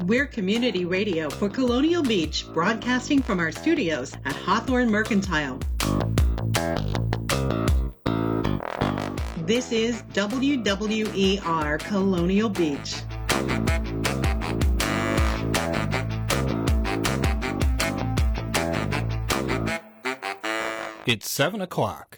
We're community radio for Colonial Beach, broadcasting from our studios at Hawthorne Mercantile. This is WWER Colonial Beach. It's 7 o'clock.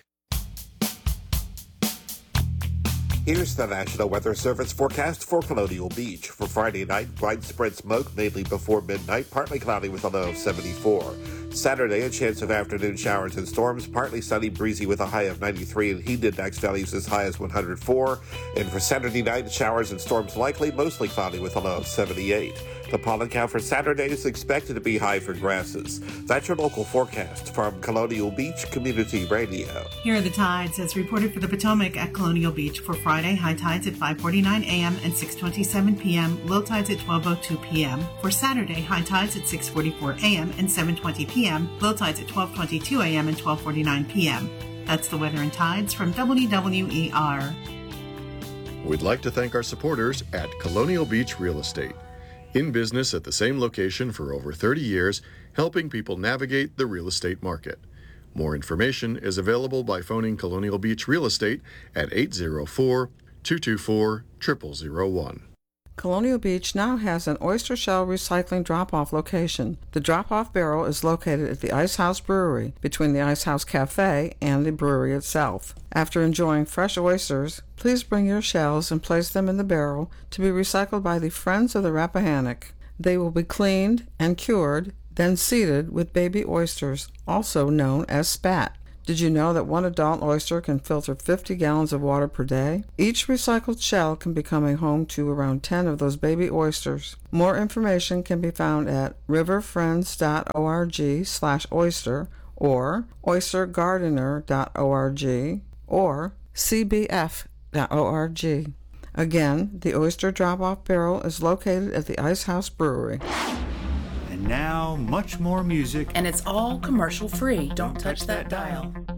Here's the National Weather Service forecast for Colonial Beach. For Friday night, widespread smoke, mainly before midnight, partly cloudy with a low of 74. Saturday, a chance of afternoon showers and storms, partly sunny, breezy with a high of 93 and heat index values as high as 104. And for Saturday night, showers and storms likely, mostly cloudy with a low of 78. The pollen count for Saturday is expected to be high for grasses. That's your local forecast from Colonial Beach Community Radio. Here are the tides as reported for the Potomac at Colonial Beach for Friday. High tides at 5:49 a.m. and 6:27 p.m. Low tides at 12:02 p.m. For Saturday, high tides at 6:44 a.m. and 7:20 p.m. Low tides at 12:22 a.m. and 12:49 p.m. That's the weather and tides from WWER. We'd like to thank our supporters at Colonial Beach Real Estate. In business at the same location for over 30 years, helping people navigate the real estate market. More information is available by phoning Colonial Beach Real Estate at 804-224-0001. Colonial Beach now has an oyster shell recycling drop-off location. The drop-off barrel is located at the Ice House Brewery, between the Ice House Cafe and the brewery itself. After enjoying fresh oysters, please bring your shells and place them in the barrel to be recycled by the Friends of the Rappahannock. They will be cleaned and cured, then seeded with baby oysters, also known as spat. Did you know that one adult oyster can filter 50 gallons of water per day? Each recycled shell can become a home to around 10 of those baby oysters. More information can be found at riverfriends.org/oyster or oystergardener.org or cbf.org. Again, the oyster drop-off barrel is located at the Ice House Brewery. And now, much more music. And it's all commercial free. Don't touch that dial.